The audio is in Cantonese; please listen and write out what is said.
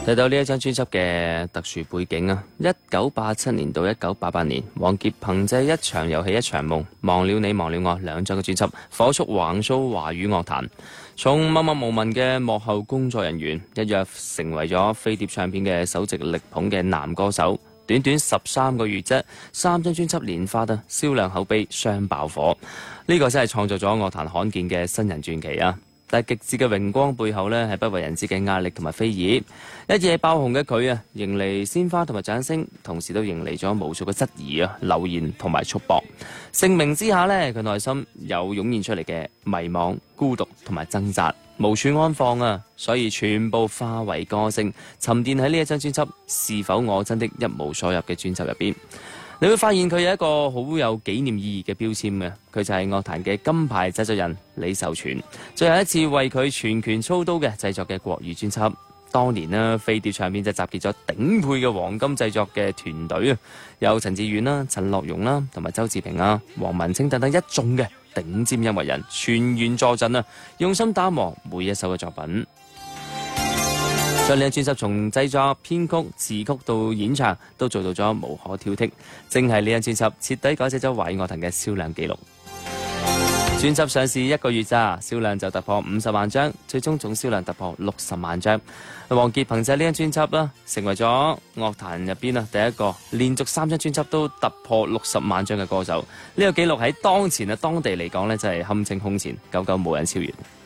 睇到呢一張專輯嘅特殊背景啊，1987年到1988年，王傑憑借一場遊戲一場夢、忘了你忘了我兩張嘅專輯，火速橫掃華語樂壇，從默默無聞嘅幕後工作人員，一躍成為咗飛碟唱片嘅首席力捧嘅男歌手。短短13個月啫，3張專輯連發啊，銷量口碑雙爆火，呢個真係創造咗樂壇罕見嘅新人傳奇啊！但係極致嘅榮光背後呢，係不為人知嘅壓力同埋非議。一夜爆紅嘅佢啊，迎嚟鮮花同埋掌聲，同時都迎嚟咗無數嘅質疑啊、流言同埋束縛。盛名之下呢，佢內心有湧現出嚟嘅迷惘、孤獨同埋掙扎，無處安放啊！所以全部化為歌聲，沉澱喺呢一張專輯《是否我真的一無所有》嘅專輯入邊。你會發現佢有一個好有紀念意義嘅標籤嘅，佢就係樂壇嘅金牌製作人李壽全，最後一次為佢全權操刀嘅製作嘅國語專輯。當年呢，飛碟唱片就集結咗頂配嘅黃金製作嘅團隊啊，有陳志遠啦、陳樂融啦，同埋周志平啊、黃文清等等一眾嘅頂尖音樂人全員坐鎮啊，用心打磨每一首嘅作品。將呢張專輯從製作、編曲、詞曲到演唱都做到咗無可挑剔，正係呢張專輯徹底改寫咗華語樂壇嘅銷量紀錄。專輯上市1個月咋，銷量就突破50萬張，最終總銷量突破60萬張。王傑憑借呢張專輯啦，成為咗樂壇入邊啊第一個連續3張專輯都突破60萬張嘅歌手。呢個紀錄喺當前啊當地嚟講呢，真係堪稱空前，久久冇人超越。